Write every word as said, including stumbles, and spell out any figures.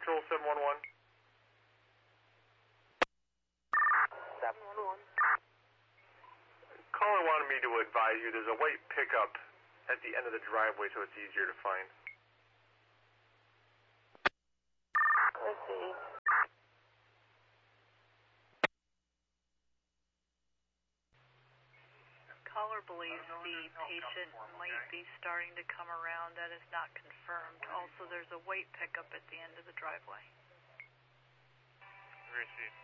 Control seven one one. seven one one. Caller wanted me to advise you there's a white pickup at the end of the driveway so it's easier to find. Let's see. Caller believes the patient might be starting to come around. That is not confirmed. Also, there's a white pickup at the end of the driveway. Receive.